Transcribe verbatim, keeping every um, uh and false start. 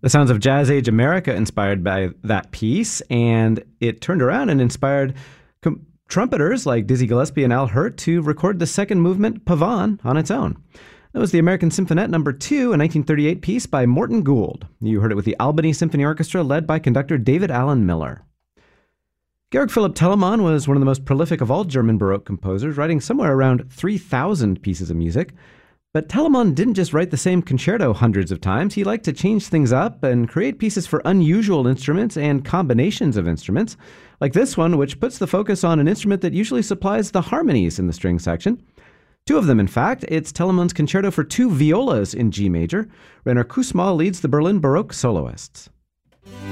The sounds of Jazz Age America inspired by that piece, and it turned around and inspired com- trumpeters like Dizzy Gillespie and Al Hirt to record the second movement, Pavane, on its own. That was the American Symphonette number two, a nineteen thirty-eight piece by Morton Gould. You heard it with the Albany Symphony Orchestra, led by conductor David Allen Miller. Georg Philipp Telemann was one of the most prolific of all German Baroque composers, writing somewhere around three thousand pieces of music. But Telemann didn't just write the same concerto hundreds of times. He liked to change things up and create pieces for unusual instruments and combinations of instruments, like this one, which puts the focus on an instrument that usually supplies the harmonies in the string section. Two of them, in fact. It's Telemann's concerto for two violas in G major. Rainer Kussmaul leads the Berlin Baroque soloists.